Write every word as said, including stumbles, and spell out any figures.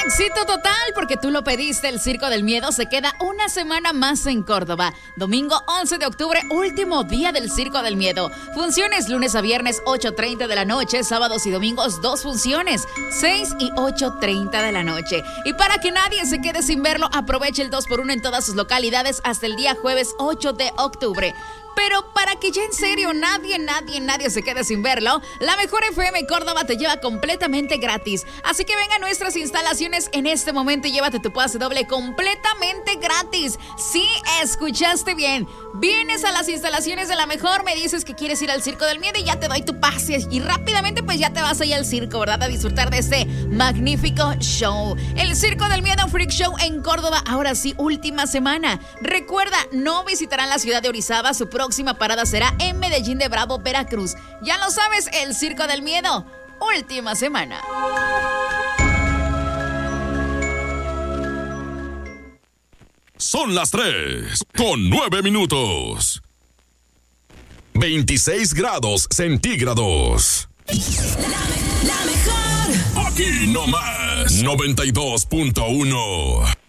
Éxito total, porque tú lo pediste. El Circo del Miedo se queda una semana más en Córdoba. Domingo once de octubre, último día del Circo del Miedo. Funciones lunes a viernes, ocho treinta de la noche. Sábados y domingos, dos funciones, seis y ocho treinta de la noche. Y para que nadie se quede sin verlo, aproveche el dos por uno en todas sus localidades hasta el día jueves ocho de octubre. Pero para que ya en serio nadie, nadie, nadie se quede sin verlo, la Mejor F M Córdoba te lleva completamente gratis. Así que venga a nuestras instalaciones en este momento y llévate tu pase doble completamente gratis. Sí, escuchaste bien. Vienes a las instalaciones de La Mejor, me dices que quieres ir al Circo del Miedo y ya te doy tu pase. Y rápidamente pues ya te vas ahí al circo, ¿verdad? A disfrutar de este magnífico show. El Circo del Miedo Freak Show en Córdoba, ahora sí, última semana. Recuerda, no visitarán la ciudad de Orizaba, su próxima parada será en Medellín de Bravo, Veracruz. Ya lo sabes, el Circo del Miedo, última semana. Son las tres con nueve minutos. veintiséis grados centígrados. La, la mejor. Aquí nomás, noventa y dos punto uno.